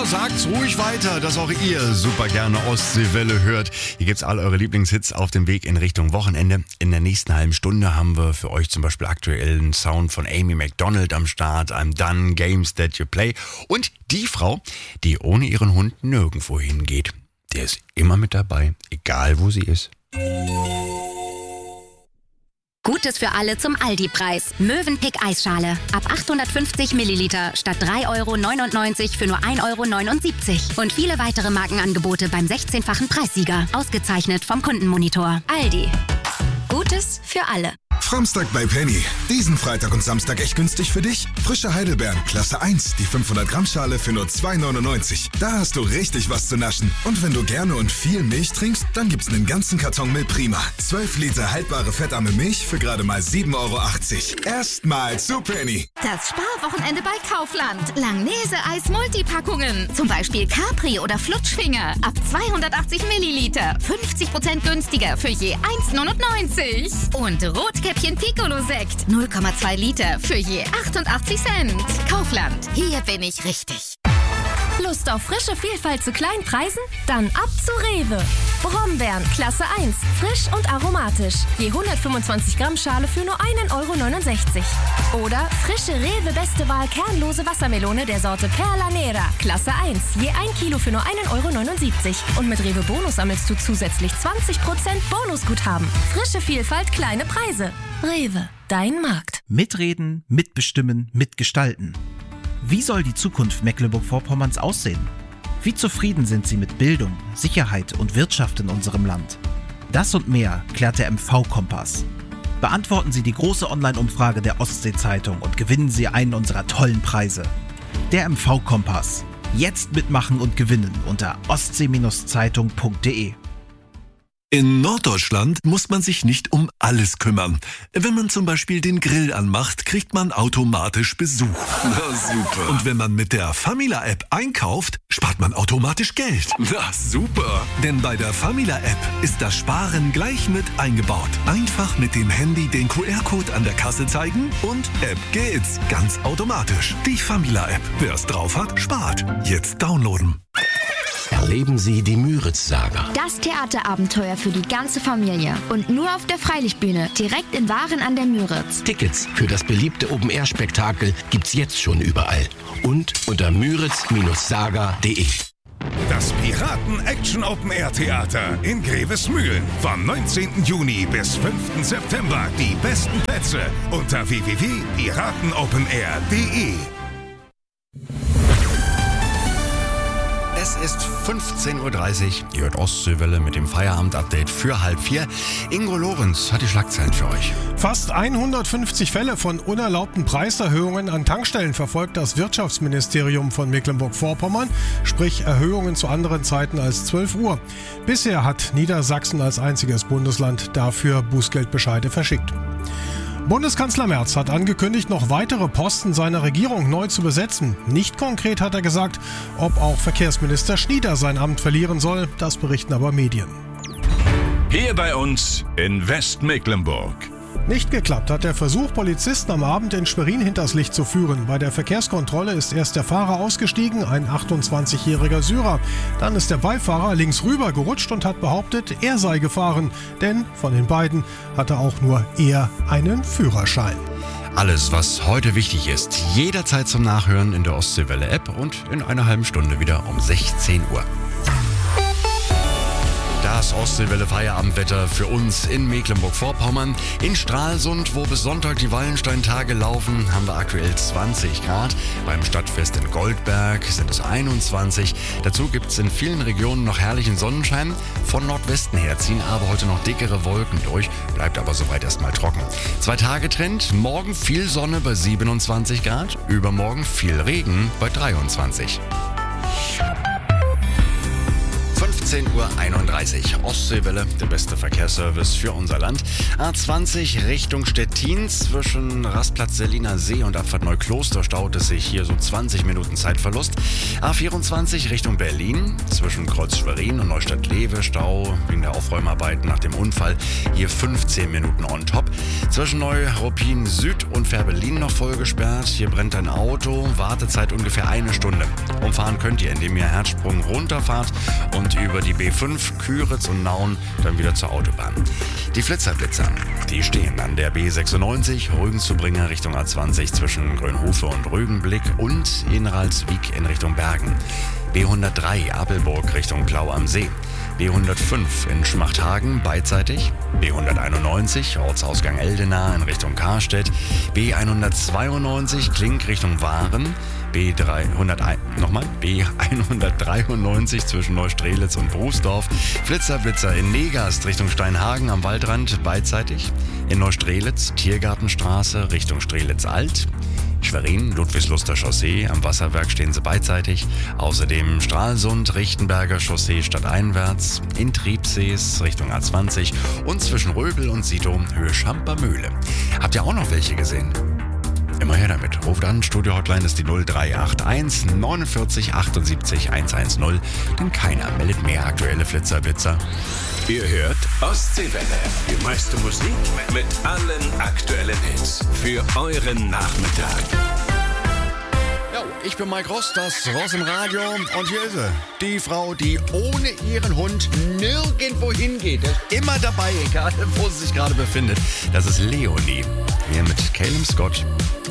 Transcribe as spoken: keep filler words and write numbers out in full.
sagt's ruhig weiter, dass auch ihr super gerne Ostseewelle hört. Hier gibt's all eure Lieblingshits auf dem Weg in Richtung Wochenende. In der nächsten halben Stunde haben wir für euch zum Beispiel aktuellen Sound von Amy Macdonald am Start, I'm Done, Games That You Play. Und die Frau, die ohne ihren Hund nirgendwo hingeht. Der ist immer mit dabei, egal wo sie ist. Gutes für alle zum Aldi-Preis. Mövenpick Eisschale. Ab achthundertfünfzig Milliliter statt drei Euro neunundneunzig für nur ein Euro neunundsiebzig. Und viele weitere Markenangebote beim sechzehnfachen Preissieger. Ausgezeichnet vom Kundenmonitor. Aldi. Gutes für alle. Framstag bei Penny. Diesen Freitag und Samstag echt günstig für dich? Frische Heidelbeeren, Klasse eins, die fünfhundert Gramm Schale für nur zwei neunundneunzig. Da hast du richtig was zu naschen. Und wenn du gerne und viel Milch trinkst, dann gibt's einen ganzen Karton Milch Prima. zwölf Liter haltbare fettarme Milch für gerade mal sieben Euro achtzig. Erstmal zu Penny. Das Sparwochenende bei Kaufland. Langnese-Eis Multipackungen. Zum Beispiel Capri oder Flutschfinger. Ab zweihundertachtzig Milliliter. fünfzig Prozent günstiger für je eins neunundneunzig. Und Rotkäppchen Piccolo-Sekt. null Komma zwei Liter für je achtundachtzig Cent. Kaufland. Hier bin ich richtig. Lust auf frische Vielfalt zu kleinen Preisen? Dann ab zu Rewe. Brombeeren, Klasse eins. Frisch und aromatisch. Je hundertfünfundzwanzig Gramm Schale für nur ein Euro neunundsechzig. Oder frische Rewe Beste Wahl kernlose Wassermelone der Sorte Perla Nera. Klasse eins. Je ein Kilo für nur ein Euro neunundsiebzig. Und mit Rewe Bonus sammelst du zusätzlich zwanzig Prozent Bonusguthaben. Frische Vielfalt, kleine Preise. Rewe. Dein Markt. Mitreden, mitbestimmen, mitgestalten. Wie soll die Zukunft Mecklenburg-Vorpommerns aussehen? Wie zufrieden sind Sie mit Bildung, Sicherheit und Wirtschaft in unserem Land? Das und mehr klärt der M V-Kompass. Beantworten Sie die große Online-Umfrage der Ostsee-Zeitung und gewinnen Sie einen unserer tollen Preise. Der M V-Kompass. Jetzt mitmachen und gewinnen unter ostsee Zeitung punkt de. In Norddeutschland muss man sich nicht um alles kümmern. Wenn man zum Beispiel den Grill anmacht, kriegt man automatisch Besuch. Na super. Und wenn man mit der Famila-App einkauft, spart man automatisch Geld. Na super. Denn bei der Famila-App ist das Sparen gleich mit eingebaut. Einfach mit dem Handy den Q R-Code an der Kasse zeigen und App geht's. Ganz automatisch. Die Famila-App. Wer es drauf hat, spart. Jetzt downloaden. Erleben Sie die Müritz-Saga. Das Theaterabenteuer für die ganze Familie. Und nur auf der Freilichtbühne, direkt in Waren an der Müritz. Tickets für das beliebte Open-Air-Spektakel gibt's jetzt schon überall. Und unter müritz Saga punkt de. Das Piraten-Action-Open-Air-Theater in Grevesmühlen. Vom neunzehnten Juni bis fünften September. Die besten Plätze unter w w w punkt piratenopenair punkt de. Es ist fünfzehn Uhr dreißig. Ihr hört Ostseewelle mit dem Feierabend-Update für halb vier. Ingo Lorenz hat die Schlagzeilen für euch. Fast hundertfünfzig Fälle von unerlaubten Preiserhöhungen an Tankstellen verfolgt das Wirtschaftsministerium von Mecklenburg-Vorpommern, sprich Erhöhungen zu anderen Zeiten als zwölf Uhr. Bisher hat Niedersachsen als einziges Bundesland dafür Bußgeldbescheide verschickt. Bundeskanzler Merz hat angekündigt, noch weitere Posten seiner Regierung neu zu besetzen. Nicht konkret hat er gesagt, ob auch Verkehrsminister Schnieder sein Amt verlieren soll. Das berichten aber Medien. Hier bei uns in Westmecklenburg. Nicht geklappt hat der Versuch, Polizisten am Abend in Schwerin hinters Licht zu führen. Bei der Verkehrskontrolle ist erst der Fahrer ausgestiegen, ein achtundzwanzigjähriger Syrer. Dann ist der Beifahrer links rüber gerutscht und hat behauptet, er sei gefahren. Denn von den beiden hatte auch nur er einen Führerschein. Alles, was heute wichtig ist, jederzeit zum Nachhören in der Ostseewelle-App und in einer halben Stunde wieder um sechzehn Uhr. Das Ostseewelle-Feierabendwetter für uns in Mecklenburg-Vorpommern. In Stralsund, wo bis Sonntag die Wallensteintage laufen, haben wir aktuell zwanzig Grad. Beim Stadtfest in Goldberg sind es einundzwanzig. Dazu gibt es in vielen Regionen noch herrlichen Sonnenschein. Von Nordwesten her ziehen aber heute noch dickere Wolken durch, bleibt aber soweit erstmal trocken. Zwei Tage Trend, morgen viel Sonne bei siebenundzwanzig Grad, übermorgen viel Regen bei dreiundzwanzig. vierzehn Uhr einunddreißig. Ostseewelle, der beste Verkehrsservice für unser Land. A zwanzig Richtung Stettin zwischen Rastplatz Seliner See und Abfahrt Neukloster staut es sich hier so zwanzig Minuten Zeitverlust. A vierundzwanzig Richtung Berlin zwischen Kreuz Schwerin und Neustadt-Lewe Stau wegen der Aufräumarbeiten nach dem Unfall. Hier fünfzehn Minuten on top. Zwischen Neuruppin Süd und Fährberlin noch voll gesperrt. Hier brennt ein Auto. Wartezeit ungefähr eine Stunde. Umfahren könnt ihr, indem ihr Herzsprung runterfahrt und über die B fünf, Küritz und Nauen dann wieder zur Autobahn. Die Flitzerblitzer, die stehen an der B sechsundneunzig, Rügen-Zubringer Richtung A zwanzig zwischen Grönhufe und Rügenblick und in Ralswiek in Richtung Bergen. B hundertdrei Apelburg Richtung Plau am See. B hundertfünf in Schmachthagen beidseitig. B hunderteinundneunzig Ortsausgang Eldena in Richtung Karstedt. B hundertzweiundneunzig Klink Richtung Waren. B dreihunderteins, nochmal, B hundertdreiundneunzig zwischen Neustrelitz und Brußdorf. Flitzer, Blitzer in Negast Richtung Steinhagen am Waldrand beidseitig. In Neustrelitz Tiergartenstraße Richtung Strelitz-Alt. Schwerin, Ludwigsluster Chaussee, am Wasserwerk stehen sie beidseitig. Außerdem Stralsund, Richtenberger Chaussee stadteinwärts, in Triebsees Richtung A zwanzig und zwischen Röbel und Sito Höhe Schampermühle. Habt ihr auch noch welche gesehen? Immer her damit. Ruft an, Studio-Hotline ist die null drei acht eins neunundvierzig achtundsiebzig hundertzehn. Denn keiner meldet mehr aktuelle Flitzerblitzer. Ihr hört Ostseewelle. Die meiste Musik mit allen aktuellen Hits. Für euren Nachmittag. Jo, ich bin Mike Rost, das Ross im Radio. Und hier ist sie. Die Frau, die ohne ihren Hund nirgendwo hingeht. Der ist immer dabei, egal wo sie sich gerade befindet. Das ist Leonie. Hier mit Caleb Scott.